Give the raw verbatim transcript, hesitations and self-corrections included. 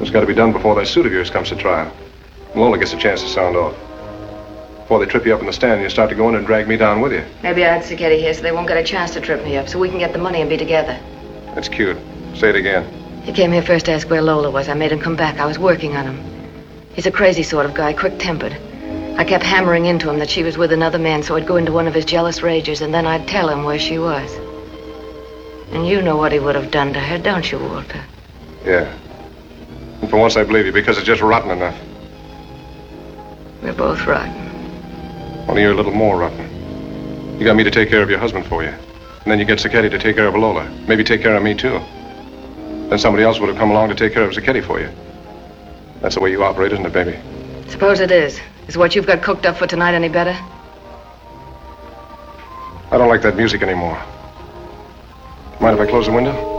It's got to be done before that suit of yours comes to trial. Lola gets a chance to sound off. Before they trip you up in the stand and you start to go in and drag me down with you. Maybe I had Sacchetti here so they won't get a chance to trip me up, so we can get the money and be together. That's cute. Say it again. He came here first to ask where Lola was. I made him come back. I was working on him. He's a crazy sort of guy, quick-tempered. I kept hammering into him that she was with another man, so I'd go into one of his jealous rages, and then I'd tell him where she was. And you know what he would have done to her, don't you, Walter? Yeah. And for once I believe you, because it's just rotten enough. We're both rotten. Only you're a little more rotten. You got me to take care of your husband for you. And then you get Sacchetti to take care of Lola. Maybe take care of me, too. Then somebody else would have come along to take care of Sacchetti for you. That's the way you operate, isn't it, baby? Suppose it is. Is what you've got cooked up for tonight any better? I don't like that music anymore. Mind if I close the window?